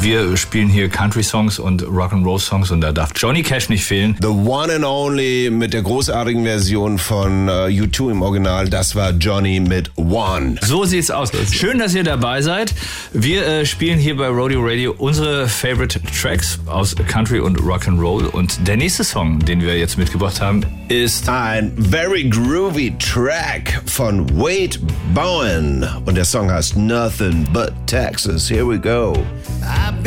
Wir spielen hier Country-Songs und Rock'n'Roll-Songs und da darf Johnny Cash nicht fehlen. The One and Only mit der großartigen Version von U2 im Original, das war Johnny mit One. So sieht's aus. Schön, dass ihr dabei seid. Wir spielen hier bei Rodeo Radio unsere Favorite Tracks aus Country und Rock'n'Roll und der nächste Song, den wir jetzt mitgebracht haben, ist ein very groovy Track von Wade Bowen und der Song heißt Nothing But Texas. Here we go.